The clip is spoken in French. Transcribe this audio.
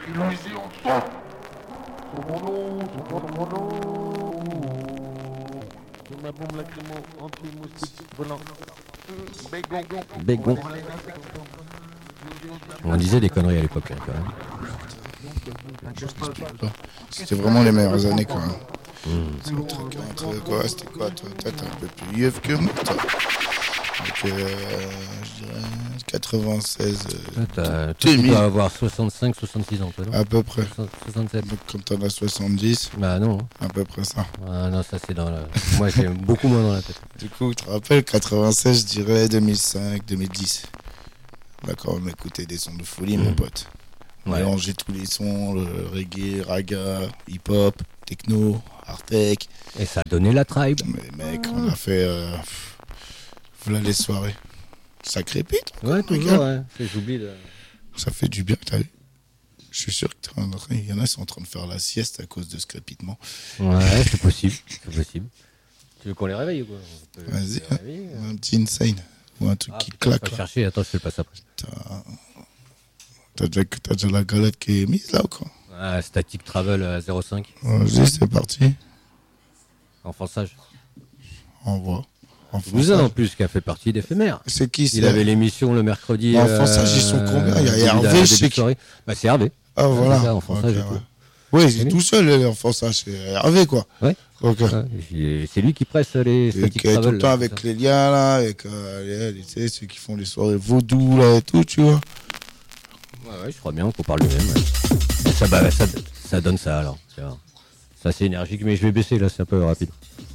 Ma bombe lacrymo, anti-moustique, volant. Bégon. On disait des conneries à l'époque, hein, quand même. C'était vraiment les meilleures années quand même. Entre quoi, c'était quoi toi? Toi, t'es un peu plus vieux que moi, toi. Donc, je dirais 96. Tu dois avoir 65, 66 ans, toi, non? À peu près. 67. Donc, comme t'en as 70. Bah non. À peu près ça. Ah non, ça c'est dans la... Moi j'ai beaucoup moins dans la tête. Du coup, tu te rappelles, 96, je dirais 2005, 2010. D'accord, on écoutait des sons de folie, mon pote. On mélangeait tous les sons, le reggae, raga, hip-hop, techno, hard-tech. Et ça a donné la tribe. Mais mec, on a fait... voilà les soirées. Ça crépite. Ouais, toujours, ouais. J'oublie de... Ça fait du bien, t'as vu. Je suis sûr qu'il y en a qui sont en train de faire la sieste à cause de ce crépitement. Ouais, c'est possible. C'est possible. Tu veux qu'on les réveille ou quoi? Vas-y, un petit insane. Ou un truc qui claque. Là. Chercher, attends, je fais le passe après. T'as déjà la galette qui est mise là ou quoi? Ah, Static Travel à 0,5. Vas-y, c'est parti. Enfonçage. Envoie. Cousin en plus qui a fait partie d'Éphémère. C'est qui ça? Il avait l'émission le mercredi. Enfonçage, ils sont combien? Il y a Hervé, je sais qui. Bah, c'est Hervé. Ah voilà. Ça, Enfonçage okay, ouais, il est tout seul, l'enfonçage. C'est Hervé, quoi. Ouais. Okay. C'est lui qui presse les Static Travel. Tout le temps avec les liens, là, avec ceux qui font les soirées vaudou, là, et tout, tu vois. Ouais, je crois bien qu'on parle de même. Ouais. Ça donne ça, alors. Ça, c'est énergique, mais je vais baisser, là, c'est un peu rapide.